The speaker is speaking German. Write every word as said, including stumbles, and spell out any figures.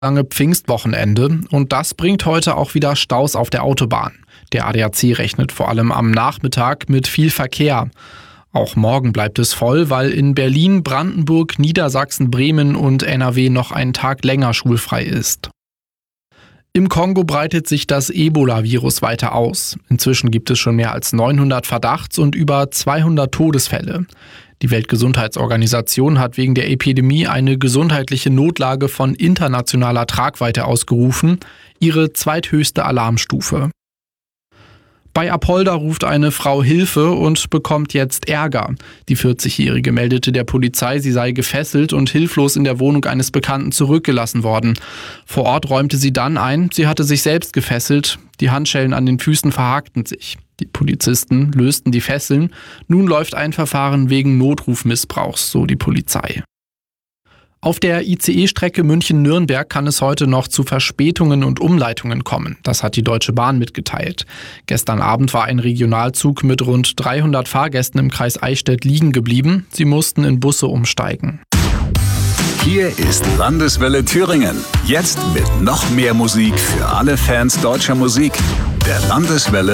lange Pfingstwochenende und das bringt heute auch wieder Staus auf der Autobahn. Der A D A C rechnet vor allem am Nachmittag mit viel Verkehr. Auch morgen bleibt es voll, weil in Berlin, Brandenburg, Niedersachsen, Bremen und N R W noch einen Tag länger schulfrei ist. Im Kongo breitet sich das Ebola-Virus weiter aus. Inzwischen gibt es schon mehr als neunhundert Verdachts- und über zweihundert Todesfälle. Die Weltgesundheitsorganisation hat wegen der Epidemie eine gesundheitliche Notlage von internationaler Tragweite ausgerufen, ihre zweithöchste Alarmstufe. Bei Apolda ruft eine Frau Hilfe und bekommt jetzt Ärger. Die vierzigjährige meldete der Polizei, sie sei gefesselt und hilflos in der Wohnung eines Bekannten zurückgelassen worden. Vor Ort räumte sie dann ein, sie hatte sich selbst gefesselt. Die Handschellen an den Füßen verhakten sich. Die Polizisten lösten die Fesseln. Nun läuft ein Verfahren wegen Notrufmissbrauchs, so die Polizei. Auf der I C E-Strecke München-Nürnberg kann es heute noch zu Verspätungen und Umleitungen kommen. Das hat die Deutsche Bahn mitgeteilt. Gestern Abend war ein Regionalzug mit rund dreihundert Fahrgästen im Kreis Eichstätt liegen geblieben. Sie mussten in Busse umsteigen. Hier ist Landeswelle Thüringen. Jetzt mit noch mehr Musik für alle Fans deutscher Musik. Der Landeswelle